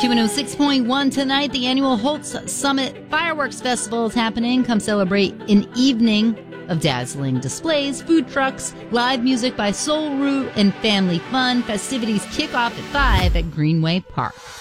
Q106.1 tonight, the annual Holtz Summit Fireworks Festival is happening. Come celebrate an evening of dazzling displays, food trucks, live music by Soul Root, and family fun. Festivities kick off at 5 at Greenway Park.